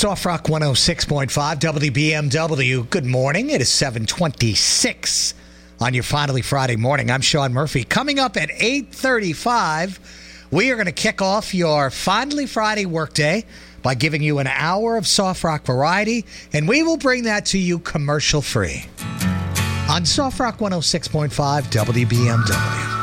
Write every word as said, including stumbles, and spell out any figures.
Soft Rock one oh six point five W B M W. Good morning. It is seven twenty-six on your Finally Friday morning. I'm Sean Murphy. Coming up at eight thirty-five, we are going to kick off your Finally Friday workday by giving you an hour of soft rock variety, and we will bring that to you commercial free on Soft Rock one oh six point five W B M W.